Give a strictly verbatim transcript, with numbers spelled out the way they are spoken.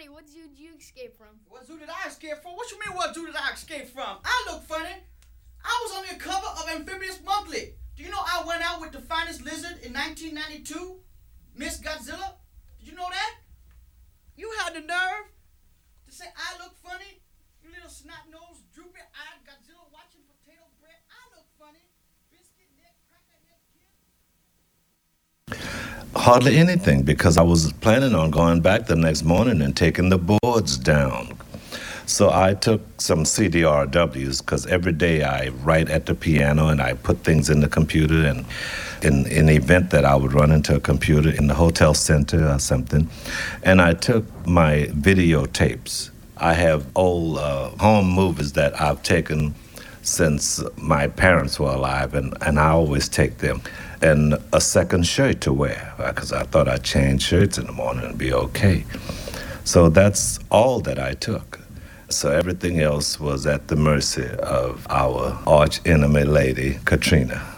funny. What zoo did you escape from? What zoo did I escape from? What you mean what zoo did I escape from? I look funny. I was on the cover of Amphibious Monthly. Do you know I went out with the finest lizard in nineteen ninety-two? Miss Godzilla? Did you know that? You had the nerve to say I look funny? You little snot-nosed, droopy-eyed Godzilla watching potato bread. I look funny. Biscuit neck, cracker head kid. Hardly anything, because I was planning on going back the next morning and taking the boards down. So I took some C D R Ws, because every day I write at the piano and I put things in the computer, and in, in an event that I would run into a computer in the hotel center or something. And I took my videotapes. I have old uh, home movies that I've taken since my parents were alive, and, and I always take them. And a second shirt to wear, because I thought I'd change shirts in the morning and be okay. So that's all that I took. So everything else was at the mercy of our arch enemy lady, Katrina.